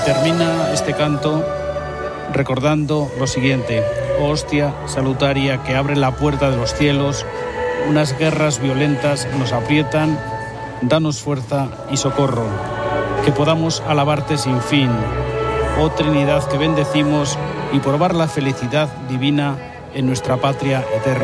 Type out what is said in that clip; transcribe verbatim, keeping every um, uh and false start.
termina este canto recordando lo siguiente: oh hostia salutaria que abre la puerta de los cielos, unas guerras violentas nos aprietan, danos fuerza y socorro, que podamos alabarte sin fin, oh Trinidad que bendecimos y probar la felicidad divina en nuestra patria eterna.